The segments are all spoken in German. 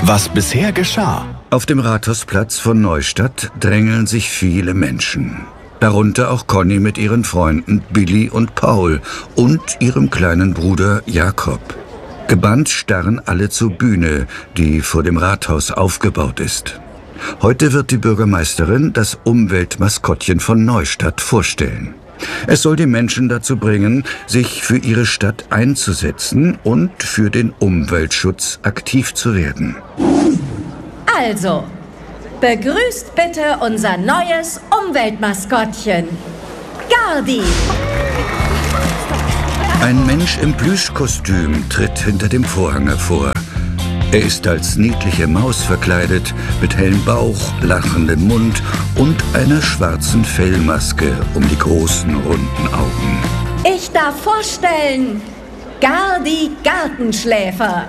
Was bisher geschah. Auf dem Rathausplatz von Neustadt drängeln sich viele Menschen. Darunter auch Conny mit ihren Freunden Billy und Paul und ihrem kleinen Bruder Jakob. Gebannt starren alle zur Bühne, die vor dem Rathaus aufgebaut ist. Heute wird die Bürgermeisterin das Umweltmaskottchen von Neustadt vorstellen. Es soll die Menschen dazu bringen, sich für ihre Stadt einzusetzen und für den Umweltschutz aktiv zu werden. Also, begrüßt bitte unser neues Umweltmaskottchen, Gardi. Ein Mensch im Plüschkostüm tritt hinter dem Vorhang hervor. Er ist als niedliche Maus verkleidet, mit hellem Bauch, lachendem Mund und einer schwarzen Fellmaske um die großen, runden Augen. Ich darf vorstellen, Gardi Gartenschläfer.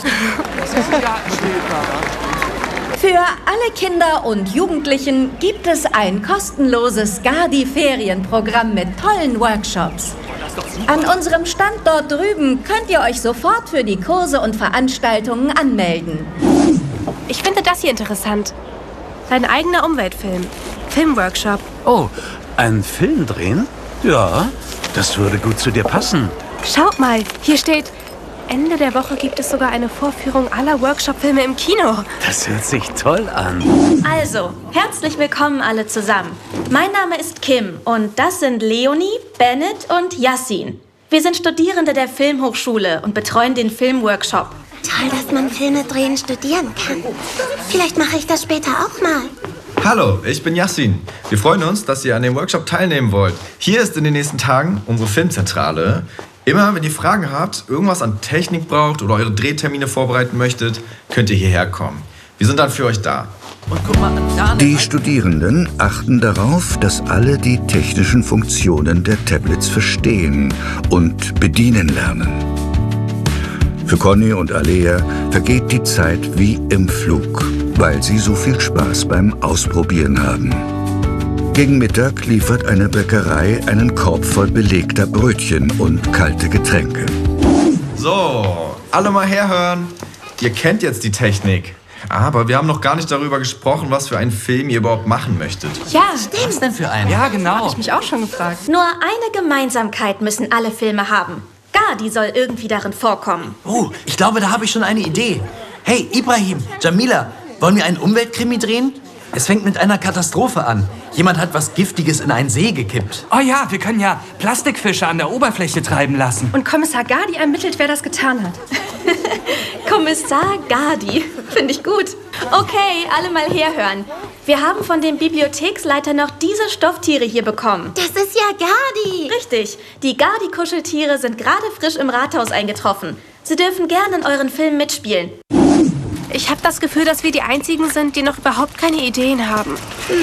Für alle Kinder und Jugendlichen gibt es ein kostenloses Gardi-Ferienprogramm mit tollen Workshops. An unserem Stand dort drüben könnt ihr euch sofort für die Kurse und Veranstaltungen anmelden. Ich finde das hier interessant. Dein eigener Umweltfilm. Filmworkshop. Oh, einen Film drehen? Ja, das würde gut zu dir passen. Schaut mal, hier steht, Ende der Woche gibt es sogar eine Vorführung aller Workshop-Filme im Kino. Das hört sich toll an. Also, herzlich willkommen alle zusammen. Mein Name ist Kim und das sind Leonie, Bennett und Yassin. Wir sind Studierende der Filmhochschule und betreuen den Filmworkshop. Toll, dass man Filme drehen studieren kann. Vielleicht mache ich das später auch mal. Hallo, ich bin Yassin. Wir freuen uns, dass ihr an dem Workshop teilnehmen wollt. Hier ist in den nächsten Tagen unsere Filmzentrale. Immer, wenn ihr Fragen habt, irgendwas an Technik braucht oder eure Drehtermine vorbereiten möchtet, könnt ihr hierher kommen. Wir sind dann für euch da. Die Studierenden achten darauf, dass alle die technischen Funktionen der Tablets verstehen und bedienen lernen. Für Conny und Alea vergeht die Zeit wie im Flug, weil sie so viel Spaß beim Ausprobieren haben. Gegen Mittag liefert eine Bäckerei einen Korb voll belegter Brötchen und kalte Getränke. So, alle mal herhören. Ihr kennt jetzt die Technik. Aber wir haben noch gar nicht darüber gesprochen, was für einen Film ihr überhaupt machen möchtet. Ja, Was denn für einen? Ja, genau. Hab ich mich auch schon gefragt. nur eine Gemeinsamkeit müssen alle Filme haben. Gardi soll irgendwie darin vorkommen. Oh, ich glaube, da habe ich schon eine Idee. Hey, Ibrahim, Jamila, wollen wir einen Umweltkrimi drehen? Es fängt mit einer Katastrophe an. Jemand hat was Giftiges in einen See gekippt. Oh ja, wir können ja Plastikfische an der Oberfläche treiben lassen. Und Kommissar Gardi ermittelt, wer das getan hat. Kommissar Gardi, finde ich gut. Okay, alle mal herhören. Wir haben von dem Bibliotheksleiter noch diese Stofftiere hier bekommen. Das ist ja Gardi. Richtig, die Gardi-Kuscheltiere sind gerade frisch im Rathaus eingetroffen. Sie dürfen gerne in euren Filmen mitspielen. Ich habe das Gefühl, dass wir die Einzigen sind, die noch überhaupt keine Ideen haben.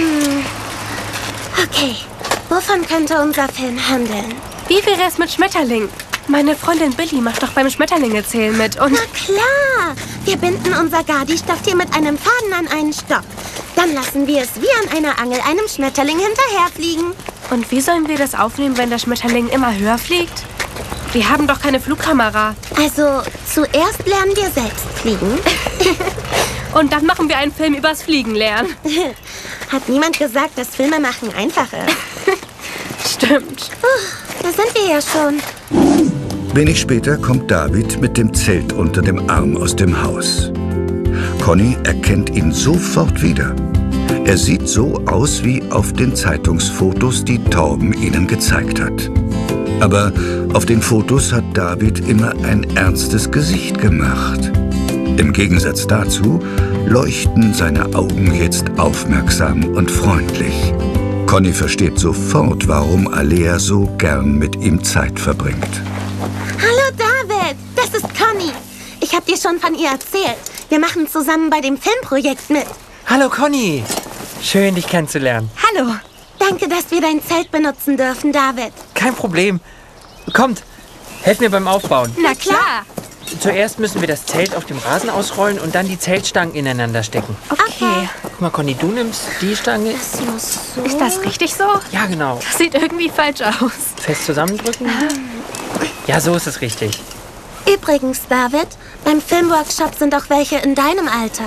Okay, wovon könnte unser Film handeln? Wie wäre es mit Schmetterling? Meine Freundin Billy macht doch beim Schmetterlingezählen mit und... Na klar, wir binden unser Gardi-Stofftier mit einem Faden an einen Stock. Dann lassen wir es wie an einer Angel einem Schmetterling hinterherfliegen. Und wie sollen wir das aufnehmen, wenn der Schmetterling immer höher fliegt? Wir haben doch keine Flugkamera. Also, zuerst lernen wir selbst fliegen. Und dann machen wir einen Film übers Fliegen lernen. Hat niemand gesagt, dass Filme machen einfach ist? Stimmt. Da sind wir ja schon. Wenig später kommt David mit dem Zelt unter dem Arm aus dem Haus. Conny erkennt ihn sofort wieder. Er sieht so aus wie auf den Zeitungsfotos, die Torben ihnen gezeigt hat. Aber auf den Fotos hat David immer ein ernstes Gesicht gemacht. Im Gegensatz dazu leuchten seine Augen jetzt aufmerksam und freundlich. Conny versteht sofort, warum Alea so gern mit ihm Zeit verbringt. Hallo David, das ist Conny. Ich habe dir schon von ihr erzählt. Wir machen zusammen bei dem Filmprojekt mit. Hallo Conny, schön dich kennenzulernen. Hallo. Danke, dass wir dein Zelt benutzen dürfen, David. Kein Problem. Kommt, helft mir beim Aufbauen. Na klar. Zuerst müssen wir das Zelt auf dem Rasen ausrollen und dann die Zeltstangen ineinander stecken. Okay. Guck mal, Conny, du nimmst die Stange. Das muss so. Ist das richtig so? Ja, genau. Das sieht irgendwie falsch aus. Fest zusammendrücken. Ja, so ist es richtig. Übrigens, David, beim Filmworkshop sind auch welche in deinem Alter.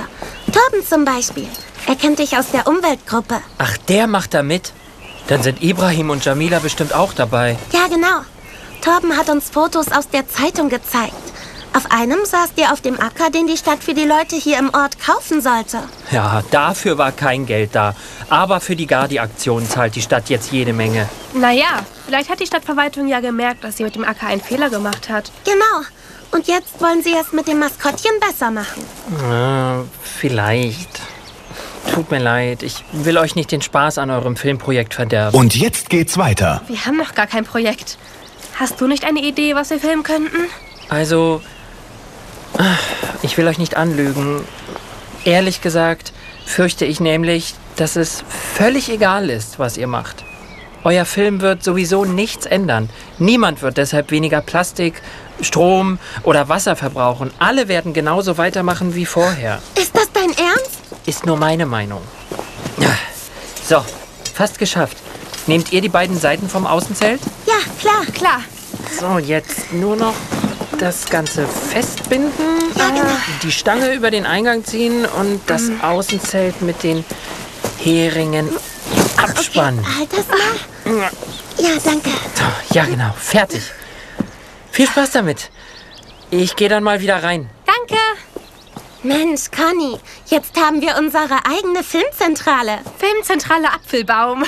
Torben zum Beispiel. Er kennt dich aus der Umweltgruppe. Ach, der macht da mit? Dann sind Ibrahim und Jamila bestimmt auch dabei. Ja, genau. Torben hat uns Fotos aus der Zeitung gezeigt. Auf einem saßt ihr auf dem Acker, den die Stadt für die Leute hier im Ort kaufen sollte. Ja, dafür war kein Geld da. Aber für die Gardi-Aktion zahlt die Stadt jetzt jede Menge. Naja, vielleicht hat die Stadtverwaltung ja gemerkt, dass sie mit dem Acker einen Fehler gemacht hat. Genau. Und jetzt wollen sie es mit dem Maskottchen besser machen. Vielleicht. Tut mir leid, ich will euch nicht den Spaß an eurem Filmprojekt verderben. Und jetzt geht's weiter. Wir haben noch gar kein Projekt. Hast du nicht eine Idee, was wir filmen könnten? Also, ich will euch nicht anlügen. Ehrlich gesagt fürchte ich nämlich, dass es völlig egal ist, was ihr macht. Euer Film wird sowieso nichts ändern. Niemand wird deshalb weniger Plastik, Strom oder Wasser verbrauchen. Alle werden genauso weitermachen wie vorher. Ist das dein Ernst? Ist nur meine Meinung. So, fast geschafft. Nehmt ihr die beiden Seiten vom Außenzelt? Ja, klar. Klar. So, jetzt nur noch das Ganze festbinden, Ja, genau. die Stange über den Eingang ziehen und das Außenzelt mit den Heringen abspannen. Okay, halt das mal. Ja, danke. So, ja, genau, fertig. Viel Spaß damit. Ich gehe dann mal wieder rein. Danke. Mensch, Conny, jetzt haben wir unsere eigene Filmzentrale. Filmzentrale Apfelbaum.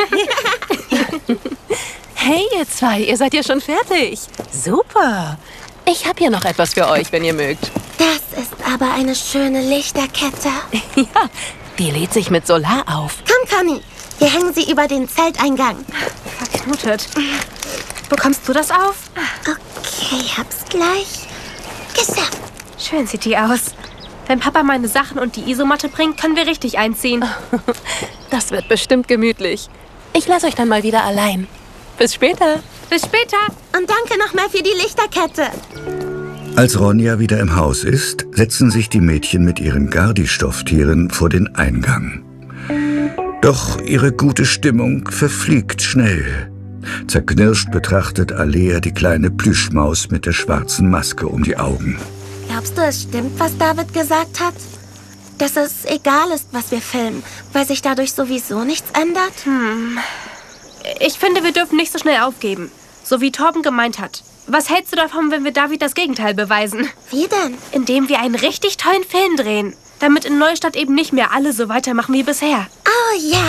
Hey, ihr zwei, ihr seid ja schon fertig. Super. Ich habe hier noch etwas für euch, wenn ihr mögt. Das ist aber eine schöne Lichterkette. Ja, die lädt sich mit Solar auf. Komm, Conny, wir hängen sie über den Zelteingang. Verknotet. Bekommst du das auf? Okay, hab's gleich geschafft. Schön sieht die aus. Wenn Papa meine Sachen und die Isomatte bringt, können wir richtig einziehen. Das wird bestimmt gemütlich. Ich lasse euch dann mal wieder allein. Bis später. Bis später. Und danke nochmal für die Lichterkette. Als Ronja wieder im Haus ist, setzen sich die Mädchen mit ihren Gardi-Stofftieren vor den Eingang. Doch ihre gute Stimmung verfliegt schnell. Zerknirscht betrachtet Alea die kleine Plüschmaus mit der schwarzen Maske um die Augen. Glaubst du, es stimmt, was David gesagt hat? Dass es egal ist, was wir filmen, weil sich dadurch sowieso nichts ändert? Ich finde, wir dürfen nicht so schnell aufgeben. So wie Torben gemeint hat. Was hältst du davon, wenn wir David das Gegenteil beweisen? Wie denn? Indem wir einen richtig tollen Film drehen. Damit in Neustadt eben nicht mehr alle so weitermachen wie bisher. Oh ja.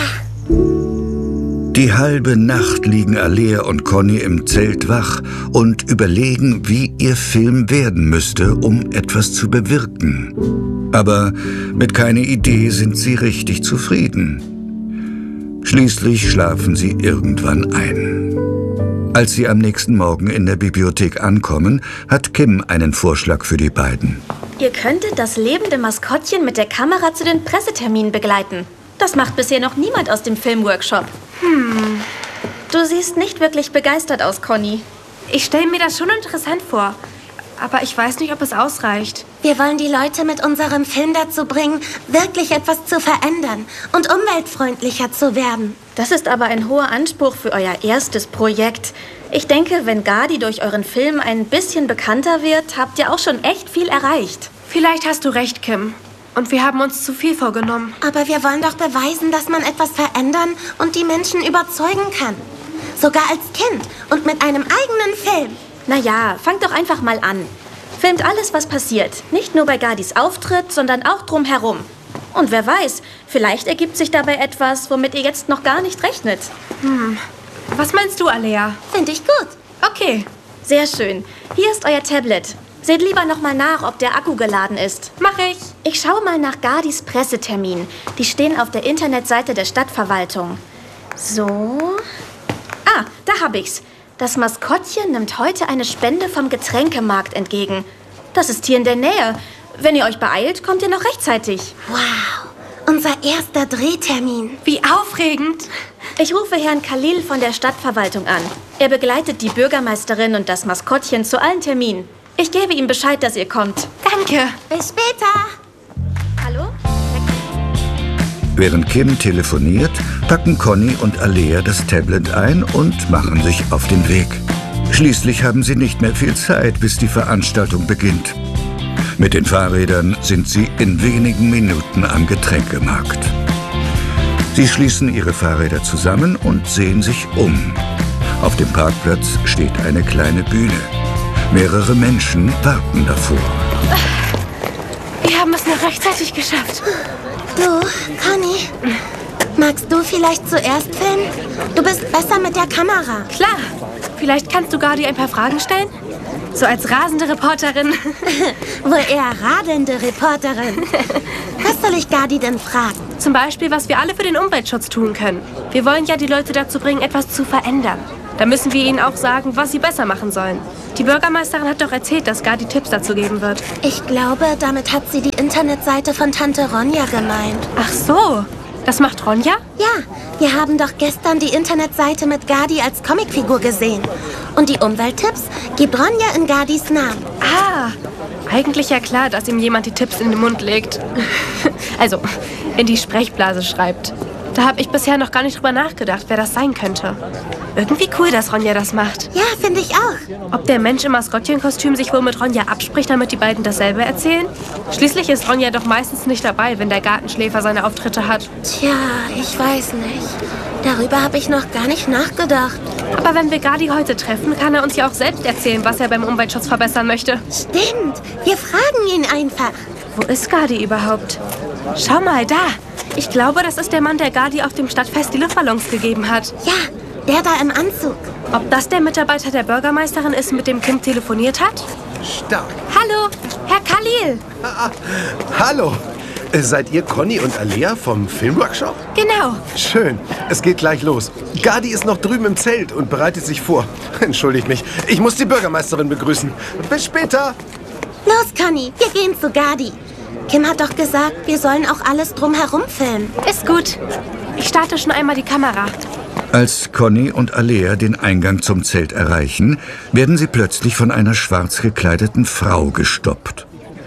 Die halbe Nacht liegen Alea und Conny im Zelt wach und überlegen, wie ihr Film werden müsste, um etwas zu bewirken. Aber mit keiner Idee sind sie richtig zufrieden. Schließlich schlafen sie irgendwann ein. Als sie am nächsten Morgen in der Bibliothek ankommen, hat Kim einen Vorschlag für die beiden. Ihr könntet das lebende Maskottchen mit der Kamera zu den Presseterminen begleiten. Das macht bisher noch niemand aus dem Filmworkshop. Du siehst nicht wirklich begeistert aus, Conny. Ich stelle mir das schon interessant vor. Aber ich weiß nicht, ob es ausreicht. Wir wollen die Leute mit unserem Film dazu bringen, wirklich etwas zu verändern und umweltfreundlicher zu werden. Das ist aber ein hoher Anspruch für euer erstes Projekt. Ich denke, wenn Gardi durch euren Film ein bisschen bekannter wird, habt ihr auch schon echt viel erreicht. Vielleicht hast du recht, Kim. Und wir haben uns zu viel vorgenommen. Aber wir wollen doch beweisen, dass man etwas verändern und die Menschen überzeugen kann. Sogar als Kind und mit einem eigenen Film. Naja, fangt doch einfach mal an. Filmt alles, was passiert. Nicht nur bei Gardis Auftritt, sondern auch drumherum. Und wer weiß, vielleicht ergibt sich dabei etwas, womit ihr jetzt noch gar nicht rechnet. Was meinst du, Alea? Finde ich gut. Okay, sehr schön. Hier ist euer Tablet. Seht lieber noch mal nach, ob der Akku geladen ist. Mach ich. Ich schaue mal nach Gardis Pressetermin. Die stehen auf der Internetseite der Stadtverwaltung. So. Ah, da hab ich's. Das Maskottchen nimmt heute eine Spende vom Getränkemarkt entgegen. Das ist hier in der Nähe. Wenn ihr euch beeilt, kommt ihr noch rechtzeitig. Wow, unser erster Drehtermin. Wie aufregend. Ich rufe Herrn Khalil von der Stadtverwaltung an. Er begleitet die Bürgermeisterin und das Maskottchen zu allen Terminen. Ich gebe ihm Bescheid, dass ihr kommt. Danke. Bis später. Hallo? Während Kim telefoniert, packen Conny und Alea das Tablet ein und machen sich auf den Weg. Schließlich haben sie nicht mehr viel Zeit, bis die Veranstaltung beginnt. Mit den Fahrrädern sind sie in wenigen Minuten am Getränkemarkt. Sie schließen ihre Fahrräder zusammen und sehen sich um. Auf dem Parkplatz steht eine kleine Bühne. Mehrere Menschen warten davor. Wir haben es noch rechtzeitig geschafft. Du, Conny, magst du vielleicht zuerst filmen? Du bist besser mit der Kamera. Klar. Vielleicht kannst du Gardi ein paar Fragen stellen? So als rasende Reporterin. Wohl eher radelnde Reporterin. Was soll ich Gardi denn fragen? Zum Beispiel, was wir alle für den Umweltschutz tun können. Wir wollen ja die Leute dazu bringen, etwas zu verändern. Da müssen wir ihnen auch sagen, was sie besser machen sollen. Die Bürgermeisterin hat doch erzählt, dass Gardi Tipps dazu geben wird. Ich glaube, damit hat sie die Internetseite von Tante Ronja gemeint. Ach so, das macht Ronja? Ja, wir haben doch gestern die Internetseite mit Gardi als Comicfigur gesehen. Und die Umwelttipps gibt Ronja in Gardis Namen. Ah, eigentlich ja klar, dass ihm jemand die Tipps in den Mund legt. Also, in die Sprechblase schreibt. Da habe ich bisher noch gar nicht drüber nachgedacht, wer das sein könnte. Irgendwie cool, dass Ronja das macht. Ja, finde ich auch. Ob der Mensch im Maskottchenkostüm sich wohl mit Ronja abspricht, damit die beiden dasselbe erzählen? Schließlich ist Ronja doch meistens nicht dabei, wenn der Gartenschläfer seine Auftritte hat. Tja, ich weiß nicht. Darüber habe ich noch gar nicht nachgedacht. Aber wenn wir Gardi heute treffen, kann er uns ja auch selbst erzählen, was er beim Umweltschutz verbessern möchte. Stimmt, wir fragen ihn einfach. Wo ist Gardi überhaupt? Schau mal, da. Ich glaube, das ist der Mann, der Gardi auf dem Stadtfest die Luftballons gegeben hat. Ja, der da im Anzug. Ob das der Mitarbeiter der Bürgermeisterin ist, mit dem Kim telefoniert hat? Stark. Hallo, Herr Khalil. Hallo. Seid ihr Conny und Alea vom Filmworkshop? Genau. Schön. Es geht gleich los. Gardi ist noch drüben im Zelt und bereitet sich vor. Entschuldigt mich. Ich muss die Bürgermeisterin begrüßen. Bis später. Los, Conny, wir gehen zu Gardi. Kim hat doch gesagt, wir sollen auch alles drumherum filmen. Ist gut. Ich starte schon einmal die Kamera. Als Conny und Alea den Eingang zum Zelt erreichen, werden sie plötzlich von einer schwarz gekleideten Frau gestoppt.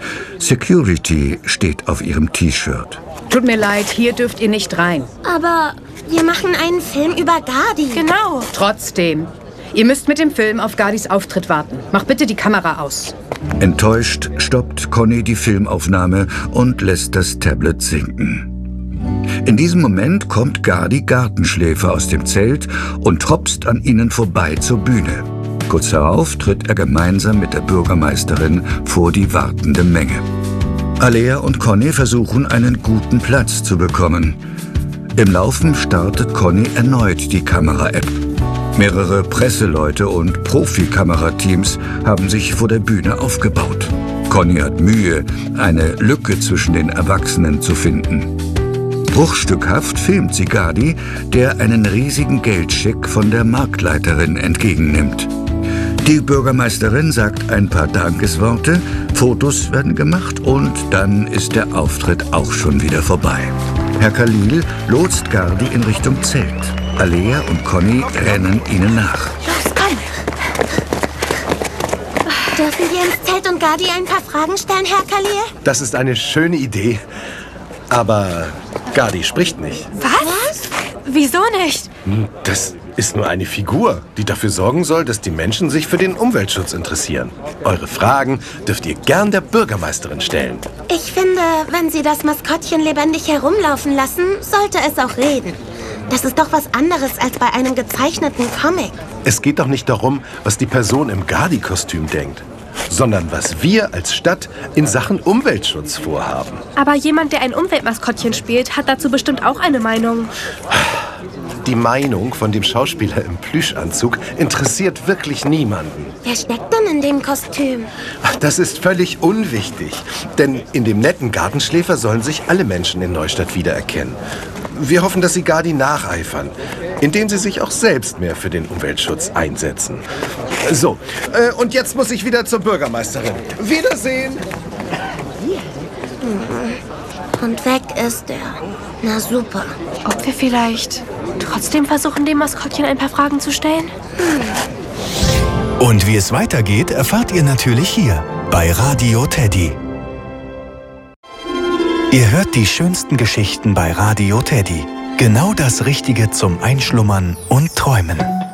Security steht auf ihrem T-Shirt. Tut mir leid, hier dürft ihr nicht rein. Aber wir machen einen Film über Gardi. Genau. Trotzdem. Ihr müsst mit dem Film auf Gardis Auftritt warten. Mach bitte die Kamera aus. Enttäuscht stoppt Conny die Filmaufnahme und lässt das Tablet sinken. In diesem Moment kommt Gardi Gartenschläfer aus dem Zelt und tropst an ihnen vorbei zur Bühne. Kurz darauf tritt er gemeinsam mit der Bürgermeisterin vor die wartende Menge. Alea und Conny versuchen, einen guten Platz zu bekommen. Im Laufen startet Conny erneut die Kamera-App. Mehrere Presseleute und Profikamerateams haben sich vor der Bühne aufgebaut. Conny hat Mühe, eine Lücke zwischen den Erwachsenen zu finden. Bruchstückhaft filmt sie Gardi, der einen riesigen Geldscheck von der Marktleiterin entgegennimmt. Die Bürgermeisterin sagt ein paar Dankesworte, Fotos werden gemacht und dann ist der Auftritt auch schon wieder vorbei. Herr Khalil lotst Gardi in Richtung Zelt. Alea und Conny rennen ihnen nach. Los, komm! Dürfen wir ins Zelt und Gardi ein paar Fragen stellen, Herr Khalil? Das ist eine schöne Idee. Aber Gardi spricht nicht. Was? Wieso nicht? Das ist nur eine Figur, die dafür sorgen soll, dass die Menschen sich für den Umweltschutz interessieren. Eure Fragen dürft ihr gern der Bürgermeisterin stellen. Ich finde, wenn Sie das Maskottchen lebendig herumlaufen lassen, sollte es auch reden. Das ist doch was anderes als bei einem gezeichneten Comic. Es geht doch nicht darum, was die Person im Gardi-Kostüm denkt, sondern was wir als Stadt in Sachen Umweltschutz vorhaben. Aber jemand, der ein Umweltmaskottchen spielt, hat dazu bestimmt auch eine Meinung. Die Meinung von dem Schauspieler im Plüschanzug interessiert wirklich niemanden. Wer steckt denn in dem Kostüm? Das ist völlig unwichtig, denn in dem netten Gartenschläfer sollen sich alle Menschen in Neustadt wiedererkennen. Wir hoffen, dass Sie Gardi nacheifern, indem Sie sich auch selbst mehr für den Umweltschutz einsetzen. So, und jetzt muss ich wieder zur Bürgermeisterin. Wiedersehen! Und weg ist er. Na super. Ob wir vielleicht trotzdem versuchen, dem Maskottchen ein paar Fragen zu stellen? Und wie es weitergeht, erfahrt ihr natürlich hier bei Radio Teddy. Ihr hört die schönsten Geschichten bei Radio Teddy. Genau das Richtige zum Einschlummern und Träumen.